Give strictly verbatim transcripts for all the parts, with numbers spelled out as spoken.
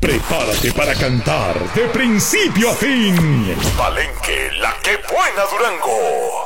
Prepárate para cantar de principio a fin. Palenque, la que buena Durango.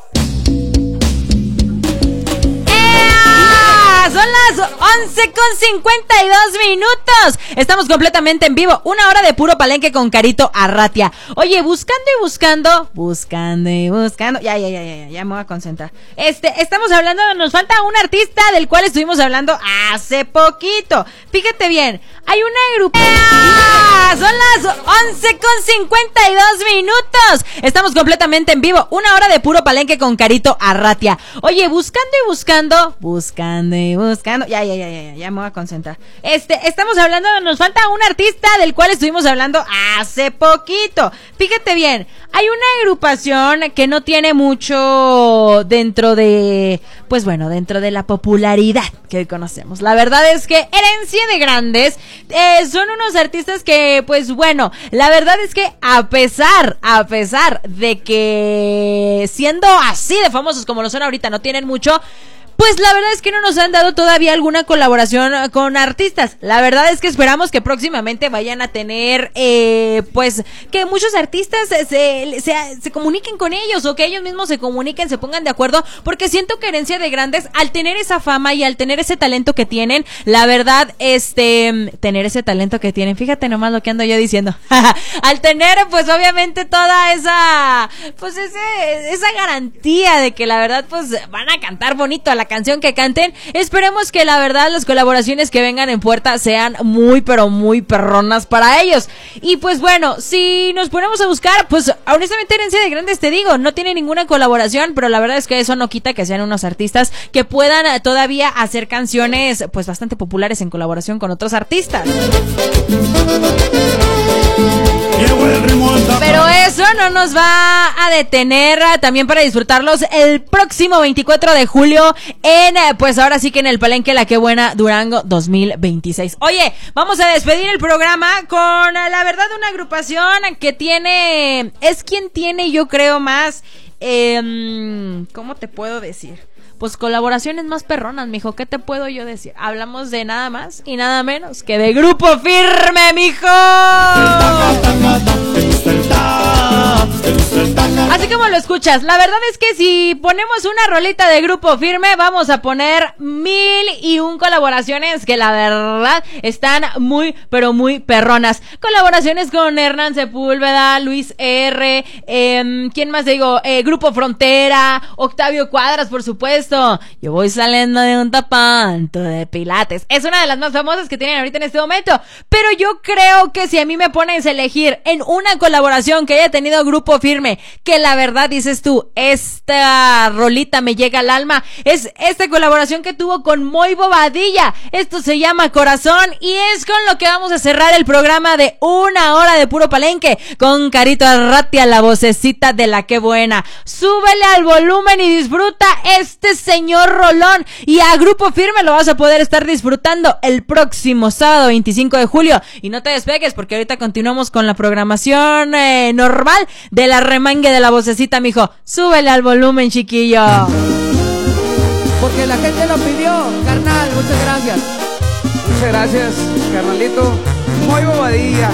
Son las once con cincuenta y dos minutos. Estamos completamente en vivo. Una hora de puro palenque con Carito Arratia. Oye, buscando y buscando, buscando y buscando. Ya, ya, ya, ya, ya, ya me voy a concentrar. Este, estamos hablando, nos falta un artista del cual estuvimos hablando hace poquito. Fíjate bien, hay una agrupación. ¡Ah! Son las once con cincuenta y dos minutos. Estamos completamente en vivo. Una hora de puro palenque con Carito Arratia. Oye, buscando y buscando, buscando y buscando. Ya, ya, ya, ya, ya, ya me voy a concentrar. Este, estamos hablando, nos falta un artista del cual estuvimos hablando hace poquito. Fíjate bien, hay una agrupación que no tiene mucho dentro de, pues bueno, dentro de la popularidad que hoy conocemos. La verdad es que Herencia de Grandes eh, son unos artistas que, pues bueno, la verdad es que a pesar, a pesar de que siendo así de famosos como lo son ahorita, no tienen mucho. Pues la verdad es que no nos han dado todavía alguna colaboración con artistas. La verdad es que esperamos que próximamente vayan a tener, eh, pues, que muchos artistas se, se, se, se comuniquen con ellos o que ellos mismos se comuniquen, se pongan de acuerdo, porque siento que Herencia de Grandes, al tener esa fama y al tener ese talento que tienen, la verdad, este, tener ese talento que tienen, fíjate nomás lo que ando yo diciendo, al tener, pues, obviamente toda esa, pues, ese, esa garantía de que la verdad, pues, van a cantar bonito a la canción que canten, esperemos que la verdad las colaboraciones que vengan en puerta sean muy pero muy perronas para ellos. Y pues bueno, si nos ponemos a buscar, pues honestamente Herencia de Grandes, te digo, no tiene ninguna colaboración, pero la verdad es que eso no quita que sean unos artistas que puedan todavía hacer canciones pues bastante populares en colaboración con otros artistas. Pero eso no nos va a detener también para disfrutarlos el próximo veinticuatro de julio en, pues ahora sí que en el Palenque La Que Buena Durango dos mil veintiséis. Oye, vamos a despedir el programa con la verdad una agrupación que tiene, es quien tiene yo creo más, eh, ¿cómo te puedo decir? Pues colaboraciones más perronas, mijo, ¿qué te puedo yo decir? Hablamos de nada más y nada menos que de Grupo Firme, mijo. Así como lo escuchas, la verdad es que si ponemos una rolita de Grupo Firme, vamos a poner mil y un colaboraciones que la verdad están muy, pero muy perronas. Colaboraciones con Hernán Sepúlveda, Luis R, eh, ¿quién más digo? Eh, Grupo Frontera, Octavio Cuadras, por supuesto. Yo voy saliendo de un tapanto de pilates. Es una de las más famosas que tienen ahorita en este momento. Pero yo creo que si a mí me pones a elegir en una colaboración que haya tenido Grupo Firme, que la verdad dices tú, esta rolita me llega al alma, es esta colaboración que tuvo con Moy Bobadilla. Esto se llama Corazón y es con lo que vamos a cerrar el programa de una hora de puro palenque con Carito Arratia, la vocecita de La Que Buena. Súbele al volumen y disfruta este señor rolón, y a Grupo Firme lo vas a poder estar disfrutando el próximo sábado veinticinco de julio. Y no te despegues porque ahorita continuamos con la programación eh, normal de la remangue de la vocecita, mijo. Súbele al volumen, chiquillo. Porque la gente lo pidió, carnal, muchas gracias. Muchas gracias, carnalito. Moy Bobadilla.